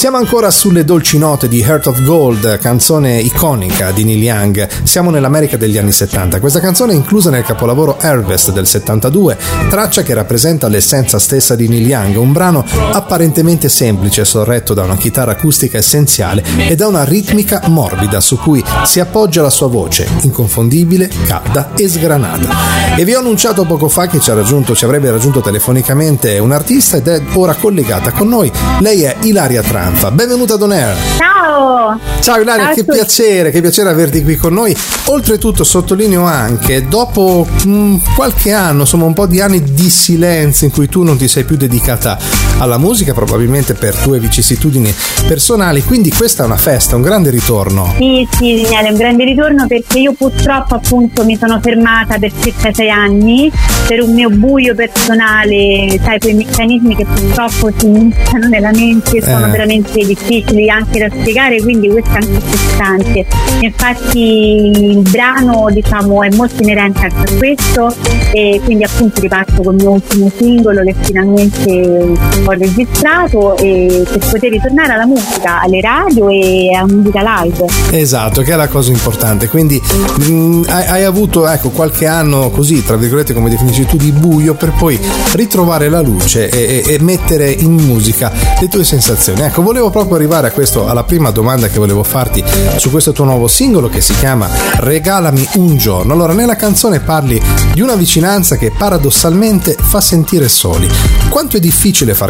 Siamo ancora sulle dolci note di Heart of Gold, canzone iconica di Neil Young. Siamo nell'America degli anni 70. Questa canzone è inclusa nel capolavoro Harvest del 72, traccia che rappresenta l'essenza stessa di Neil Young, un brano apparentemente semplice, sorretto da una chitarra acustica essenziale e da una ritmica morbida su cui si appoggia la sua voce, inconfondibile, calda e sgranata. E vi ho annunciato poco fa che ci avrebbe raggiunto telefonicamente un artista ed è ora collegata con noi. Lei è Ilaria Tranfa. Benvenuta ad On Air. Ciao Ilaria, che piacere averti qui con noi. Oltretutto sottolineo anche, dopo qualche anno, insomma un po' di anni di silenzio in cui tu non ti sei più dedicata alla musica, probabilmente per tue vicissitudini personali, quindi questa è una festa, un grande ritorno. Sì, Daniele, è un grande ritorno perché io purtroppo appunto mi sono fermata per circa 6 anni per un mio buio personale, sai, quei meccanismi che purtroppo si iniziano nella mente e sono veramente difficili anche da spiegare, quindi questo è anche interessante. Infatti il brano, diciamo, è molto inerente anche a questo, e quindi appunto riparto con il mio ultimo singolo che finalmente ho registrato, e per poter ritornare alla musica, alle radio e alla musica live. Esatto, che è la cosa importante. Quindi hai avuto qualche anno così, tra virgolette, come definisci tu, di buio, per poi ritrovare la luce e mettere in musica le tue sensazioni. Ecco, volevo proprio arrivare a questo, alla prima domanda che volevo farti su questo tuo nuovo singolo che si chiama Regalami un giorno. Allora, nella canzone parli di una vicinanza che paradossalmente fa sentire soli. Quanto è difficile far